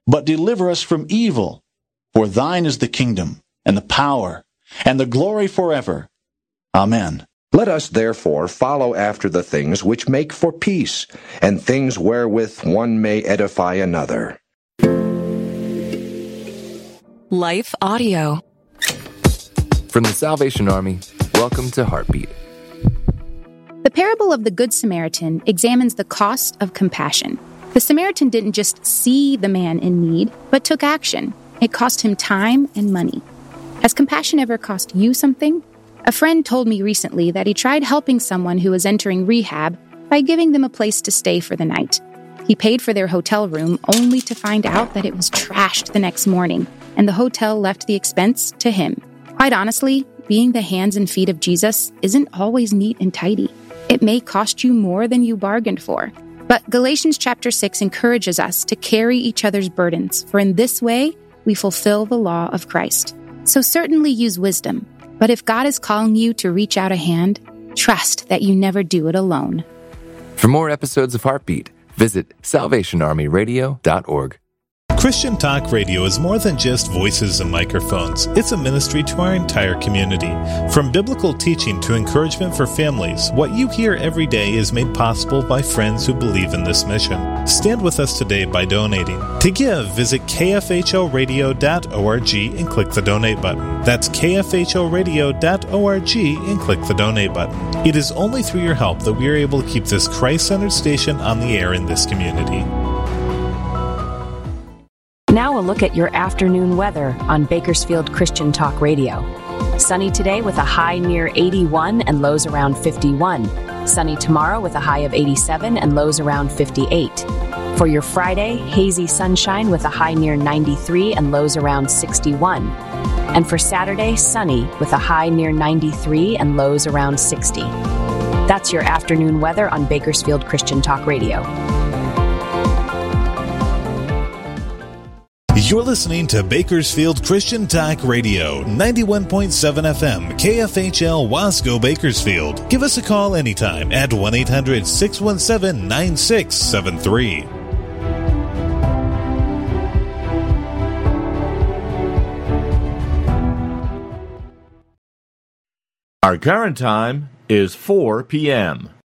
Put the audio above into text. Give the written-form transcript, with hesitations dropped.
but deliver us from evil. For thine is the kingdom, and the power, and the glory forever. Amen. Let us therefore follow after the things which make for peace, and things wherewith one may edify another. Life Audio. From the Salvation Army, welcome to Heartbeat. The parable of the Good Samaritan examines the cost of compassion. The Samaritan didn't just see the man in need, but took action. It cost him time and money. Has compassion ever cost you something? A friend told me recently that he tried helping someone who was entering rehab by giving them a place to stay for the night. He paid for their hotel room only to find out that it was trashed the next morning, and the hotel left the expense to him. Quite honestly, being the hands and feet of Jesus isn't always neat and tidy. It may cost you more than you bargained for. But Galatians chapter 6 encourages us to carry each other's burdens, for in this way we fulfill the law of Christ. So certainly use wisdom, but if God is calling you to reach out a hand, trust that you never do it alone. For more episodes of Heartbeat, visit salvationarmyradio.org. Christian Talk Radio is more than just voices and microphones. It's a ministry to our entire community. From biblical teaching to encouragement for families, what you hear every day is made possible by friends who believe in this mission. Stand with us today by donating. To give, visit kfhoradio.org and click the donate button. That's kfhoradio.org and click the donate button. It is only through your help that we are able to keep this Christ-centered station on the air in this community. Now a look at your afternoon weather on Bakersfield Christian Talk Radio. Sunny today with a high near 81 and lows around 51. Sunny tomorrow with a high of 87 and lows around 58. For your Friday, hazy sunshine with a high near 93 and lows around 61. And for Saturday, sunny with a high near 93 and lows around 60. That's your afternoon weather on Bakersfield Christian Talk Radio. You're listening to Bakersfield Christian Talk Radio, 91.7 FM, KFHL Wasco, Bakersfield. Give us a call anytime at 1-800-617-9673. Our current time is 4 p.m.